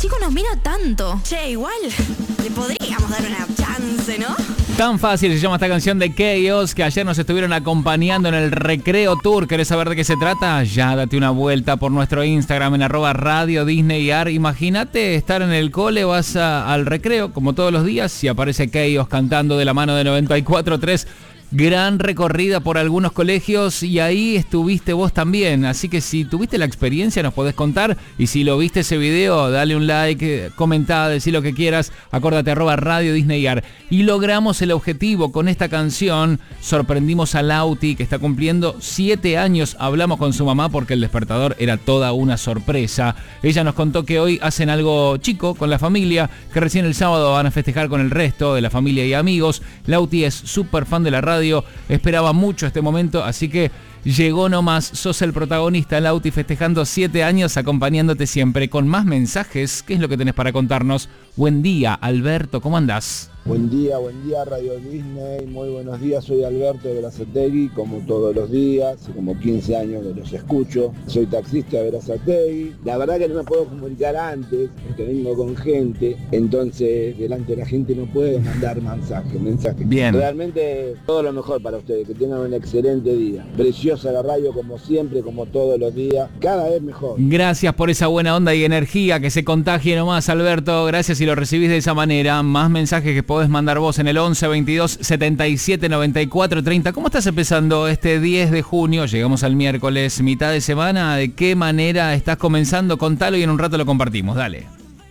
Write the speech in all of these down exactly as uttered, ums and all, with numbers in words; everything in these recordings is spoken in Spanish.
chico nos mira tanto. Che, igual, le podríamos dar una chance, ¿no? Tan fácil se llama esta canción de Chaos, que ayer nos estuvieron acompañando en el Recreo Tour. ¿Querés saber de qué se trata? Ya date una vuelta por nuestro Instagram en arroba Radio Disney Ar. Imagínate estar en el cole, vas a, al recreo, como todos los días, y aparece Chaos cantando de la mano de noventa y cuatro punto tres. Gran recorrida por algunos colegios y ahí estuviste vos también. Así que si tuviste la experiencia nos podés contar. Y si lo viste ese video, dale un like, comentá, decí lo que quieras. Acordate, arroba Radio Disney Ar. Y logramos el objetivo con esta canción. Sorprendimos a Lauti, que está cumpliendo siete años. Hablamos con su mamá porque el despertador era toda una sorpresa. Ella nos contó que hoy hacen algo chico con la familia, que recién el sábado van a festejar con el resto de la familia y amigos. Lauti es súper fan de la radio. Esperaba mucho este momento, así que llegó nomás. Sos el protagonista, Lauti, festejando siete años, acompañándote siempre con más mensajes. ¿Qué es lo que tenés para contarnos? Buen día, Alberto, ¿cómo andás? Buen día, buen día Radio Disney, muy buenos días, soy Alberto de Berazategui, como todos los días, hace como quince años que los escucho, soy taxista de Berazategui, la verdad que no me puedo comunicar antes, porque vengo con gente, entonces delante de la gente no puedo mandar mensajes, mensajes. Bien. Realmente todo lo mejor para ustedes, que tengan un excelente día, preciosa la radio como siempre, como todos los días, cada vez mejor. Gracias por esa buena onda y energía, que se contagie nomás, Alberto, gracias si lo recibís de esa manera. Más mensajes que podés mandar vos en el once veintidós setenta y siete noventa y cuatro treinta. ¿Cómo estás empezando este diez de junio? Llegamos al miércoles, mitad de semana. ¿De qué manera estás comenzando? Contalo y en un rato lo compartimos. Dale.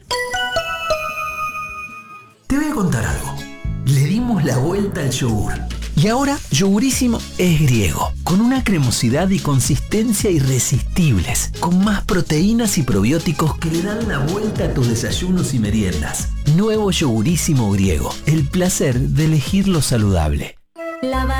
Te voy a contar algo. Le dimos la vuelta al yogur. Y ahora Yogurísimo es griego, con una cremosidad y consistencia irresistibles, con más proteínas y probióticos que le dan la vuelta a tus desayunos y meriendas. Nuevo Yogurísimo griego, el placer de elegir lo saludable. La